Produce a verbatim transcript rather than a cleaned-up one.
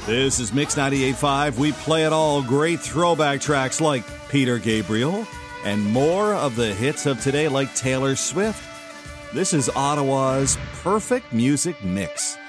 This is Mix ninety-eight point five. We play it all. Great throwback tracks like Peter Gabriel and more of the hits of today like Taylor Swift. This is Ottawa's perfect music mix.